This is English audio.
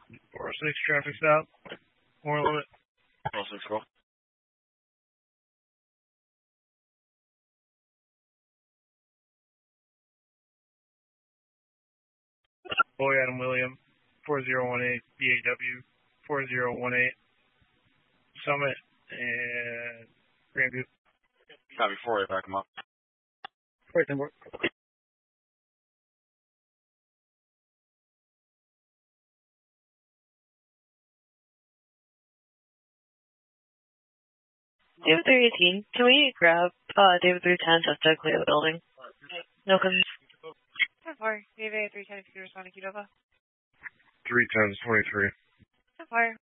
406 traffic stop. More limit. 406, call. Boy Adam William, 4018, BAW, 4018, Summit, and Grandview. Copy 4-8, back him up. 410 work. David 318, can we grab David 310 just to clear the building? No, because... 10-4, David 310, if you respond to Qdoba. 310's 23. 10-4.